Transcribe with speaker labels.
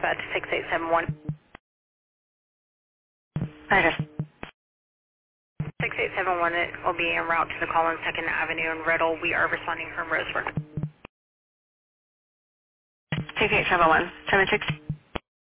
Speaker 1: dispatch 6871.
Speaker 2: Roger.
Speaker 1: 6871, it will be en route to the Collins 2nd Avenue in Riddle. We are responding from Roseburg.
Speaker 2: 6871. 76.